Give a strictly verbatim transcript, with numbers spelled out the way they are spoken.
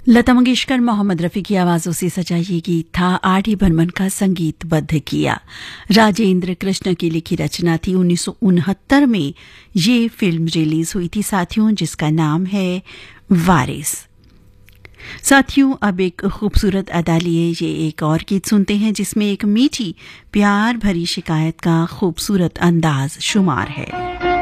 लता मंगेशकर, मोहम्मद रफ़ी की आवाज़ों से सजा ये गीत था। आर डी बर्मन का संगीतबद्ध किया। राजेंद्र कृष्ण की लिखी रचना थी। उन्नीस सौ उनहत्तर में ये फिल्म रिलीज हुई थी साथियों, जिसका नाम है वारिस। साथियों, अब एक खूबसूरत अदा लिए ये एक और गीत सुनते हैं, जिसमें एक मीठी प्यार भरी शिकायत का खूबसूरत अंदाज शुमार है।